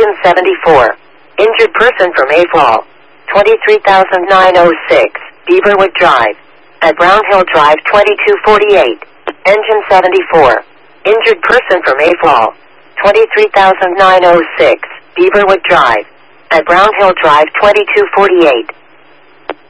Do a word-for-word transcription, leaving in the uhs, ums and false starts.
Engine seventy-four. Injured person from Mayfall. twenty-three thousand nine hundred six, Beaverwood Drive. At Brown Hill Drive twenty-two forty-eight. Engine seventy-four. Injured person from Mayfall. twenty-three thousand nine hundred six, Beaverwood Drive. At Brown Hill Drive twenty-two forty-eight.